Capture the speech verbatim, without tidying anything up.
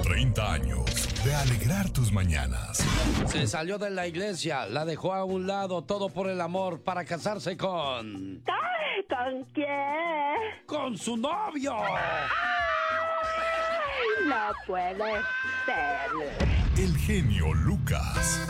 treinta años de alegrar tus mañanas. Se salió de la iglesia, la dejó a un lado, todo por el amor, para casarse con... Ay, ¿con quién? ¡Con su novio! Ay, no puede ser. El genio Lucas.